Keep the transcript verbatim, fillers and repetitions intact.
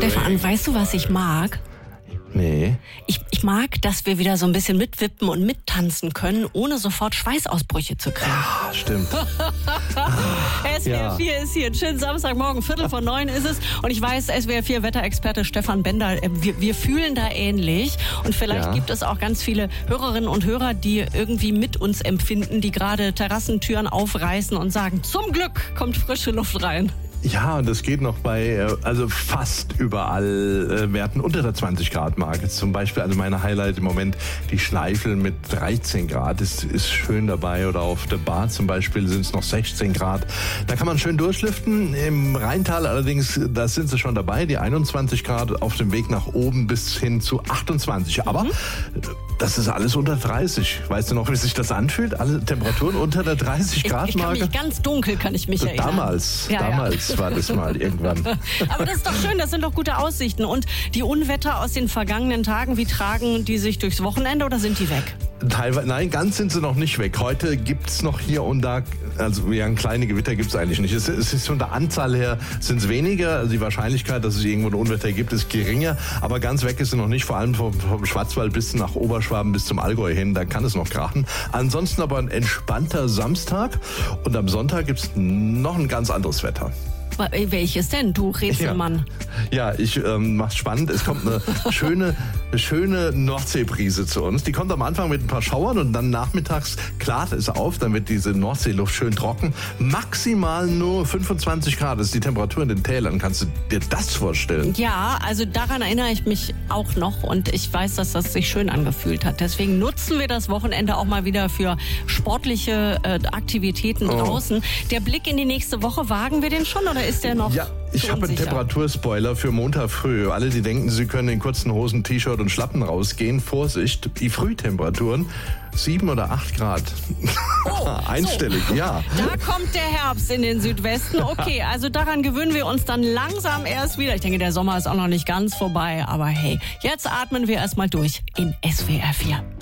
Stefan, weißt du, was ich mag? Nee. Ich, ich mag, dass wir wieder so ein bisschen mitwippen und mittanzen können, ohne sofort Schweißausbrüche zu kriegen. Ja, stimmt. S W R vier ja. ist hier. Einen schönen Samstagmorgen, Viertel vor neun ist es. Und ich weiß, S W R vier Wetterexperte Stefan Bender, wir, wir fühlen da ähnlich. Und vielleicht ja. gibt es auch ganz viele Hörerinnen und Hörer, die irgendwie mit uns empfinden, die gerade Terrassentüren aufreißen und sagen, zum Glück kommt frische Luft rein. Ja, und das geht noch bei, also fast überall Werten unter der zwanzig Grad Marke. Zum Beispiel, also meine Highlight im Moment, die Schneifel mit dreizehn Grad ist, ist schön dabei. Oder auf der Bar zum Beispiel sind es noch sechzehn Grad. Da kann man schön durchlüften. Im Rheintal allerdings, da sind sie schon dabei, die einundzwanzig Grad auf dem Weg nach oben bis hin zu achtundzwanzig. Aber mhm. das ist alles unter dreißig. Weißt du noch, wie sich das anfühlt? Alle Temperaturen unter der dreißig Grad Marke? Ich, ich kann mich ganz dunkel, kann ich mich erinnern. Damals, ja, damals. Ja. war das mal irgendwann. Aber das ist doch schön, das sind doch gute Aussichten. Und die Unwetter aus den vergangenen Tagen, wie tragen die sich durchs Wochenende oder sind die weg? Teilweise, nein, ganz sind sie noch nicht weg. Heute gibt es noch hier und da, also ja, kleine Gewitter gibt es eigentlich nicht. Es, es ist von der Anzahl her sind es weniger. Also die Wahrscheinlichkeit, dass es irgendwo ein Unwetter gibt, ist geringer. Aber ganz weg ist sie noch nicht. Vor allem vom, vom Schwarzwald bis nach Oberschwaben bis zum Allgäu hin, da kann es noch krachen. Ansonsten aber ein entspannter Samstag. Und am Sonntag gibt es noch ein ganz anderes Wetter. Welches denn, du Rätselmann? Ja, ja ich ähm, mach's spannend. Es kommt eine schöne, eine schöne Nordseebrise zu uns. Die kommt am Anfang mit ein paar Schauern und dann nachmittags klart es auf. Dann wird diese Nordseeluft schön trocken. Maximal nur fünfundzwanzig Grad. Das ist die Temperatur in den Tälern. Kannst du dir das vorstellen? Ja, also daran erinnere ich mich auch noch. Und ich weiß, dass das sich schön angefühlt hat. Deswegen nutzen wir das Wochenende auch mal wieder für sportliche äh, Aktivitäten oh. draußen. Der Blick in die nächste Woche, wagen wir den schon oder ist der noch? Ja, ich habe einen Temperaturspoiler für Montag früh. Alle, die denken, sie können in kurzen Hosen, T-Shirt und Schlappen rausgehen, Vorsicht, die Frühtemperaturen sieben oder acht Grad. Oh, Einstellig, so. ja. Da kommt der Herbst in den Südwesten. Okay, also daran gewöhnen wir uns dann langsam erst wieder. Ich denke, der Sommer ist auch noch nicht ganz vorbei. Aber hey, jetzt atmen wir erstmal durch in S W R vier.